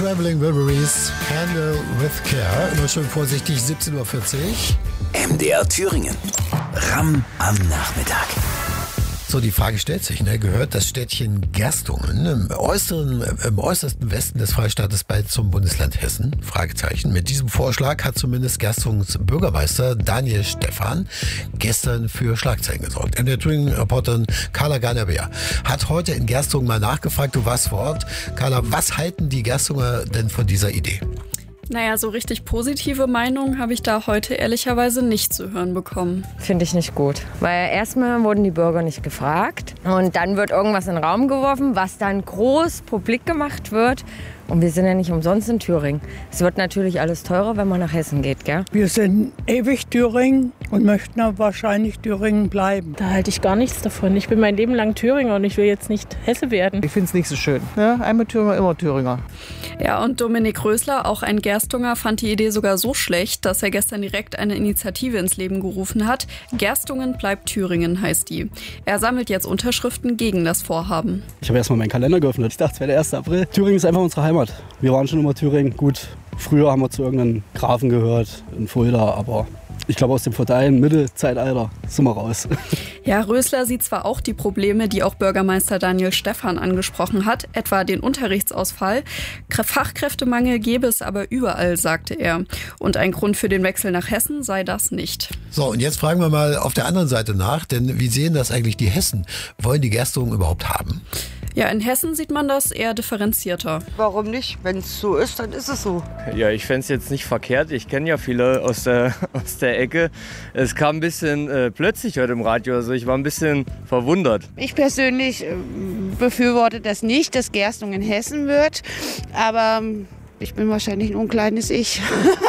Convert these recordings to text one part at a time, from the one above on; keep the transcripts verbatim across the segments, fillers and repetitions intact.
Traveling Wilburys, Handle with Care. Immer schön vorsichtig, siebzehn Uhr vierzig. M D R Thüringen. Ramm am Nachmittag. So, die Frage stellt sich, ne? Gehört das Städtchen Gerstungen im, äußeren, im äußersten Westen des Freistaates bald zum Bundesland Hessen? Fragezeichen. Mit diesem Vorschlag hat zumindest Gerstungens Bürgermeister Daniel Stephan gestern für Schlagzeilen gesorgt. In der Thüringen-Reporterin Carla Garner-Beer hat heute in Gerstungen mal nachgefragt, du warst vor Ort. Carla, was halten die Gerstunger denn von dieser Idee? Naja, so richtig positive Meinungen habe ich da heute ehrlicherweise nicht zu hören bekommen. Finde ich nicht gut, weil erstmal wurden die Bürger nicht gefragt und dann wird irgendwas in den Raum geworfen, was dann groß publik gemacht wird. Und wir sind ja nicht umsonst in Thüringen. Es wird natürlich alles teurer, wenn man nach Hessen geht, gell? Wir sind ewig Thüringen und möchten aber wahrscheinlich Thüringen bleiben. Da halte ich gar nichts davon. Ich bin mein Leben lang Thüringer und ich will jetzt nicht Hesse werden. Ich finde es nicht so schön. Ja, einmal Thüringer, immer Thüringer. Ja, und Dominik Rösler, auch ein Gerstunger, fand die Idee sogar so schlecht, dass er gestern direkt eine Initiative ins Leben gerufen hat. Gerstungen bleibt Thüringen heißt die. Er sammelt jetzt Unterschriften gegen das Vorhaben. Ich habe erstmal meinen Kalender geöffnet. Ich dachte, es wäre der erste April. Thüringen ist einfach unsere Heimat. Wir waren schon immer Thüringen. Gut, früher haben wir zu irgendeinem Grafen gehört in Fulda, aber ich glaube, aus dem feudalen Mittelzeitalter sind wir raus. Ja, Rösler sieht zwar auch die Probleme, die auch Bürgermeister Daniel Stephan angesprochen hat, etwa den Unterrichtsausfall. Fachkräftemangel gäbe es aber überall, sagte er. Und ein Grund für den Wechsel nach Hessen sei das nicht. So, und jetzt fragen wir mal auf der anderen Seite nach, denn wie sehen das eigentlich die Hessen? Wollen die Gerstungen überhaupt haben? Ja, in Hessen sieht man das eher differenzierter. Warum nicht? Wenn es so ist, dann ist es so. Ja, ich fände es jetzt nicht verkehrt. Ich kenne ja viele aus der, aus der Ecke. Es kam ein bisschen äh, plötzlich heute im Radio. Also ich war ein bisschen verwundert. Ich persönlich äh, befürworte das nicht, dass Gerstungen Hessen wird. Aber äh, ich bin wahrscheinlich ein unkleines Ich.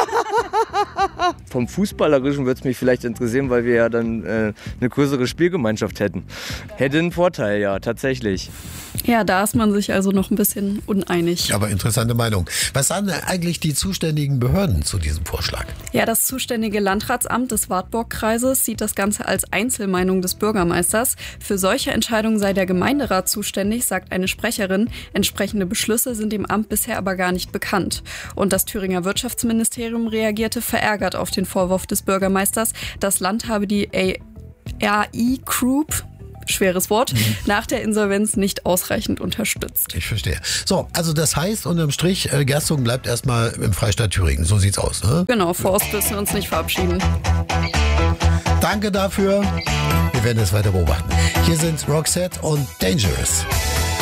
Vom Fußballerischen würde es mich vielleicht interessieren, weil wir ja dann äh, eine größere Spielgemeinschaft hätten. Hätte einen Vorteil, ja, tatsächlich. Ja, da ist man sich also noch ein bisschen uneinig. Aber interessante Meinung. Was sagen eigentlich die zuständigen Behörden zu diesem Vorschlag? Ja, das zuständige Landratsamt des Wartburg-Kreises sieht das Ganze als Einzelmeinung des Bürgermeisters. Für solche Entscheidungen sei der Gemeinderat zuständig, sagt eine Sprecherin. Entsprechende Beschlüsse sind dem Amt bisher aber gar nicht bekannt. Und das Thüringer Wirtschaftsministerium reagierte verärgert auf den Vorwurf des Bürgermeisters. Das Land habe die A I Group, schweres Wort, mhm. nach der Insolvenz nicht ausreichend unterstützt. Ich verstehe. So, also das heißt, unterm Strich, äh, Gerstungen bleibt erstmal im Freistaat Thüringen. So sieht's aus, ne? Genau, vor Ost müssen wir uns nicht verabschieden. Danke dafür. Wir werden es weiter beobachten. Hier sind Roxette und Dangerous.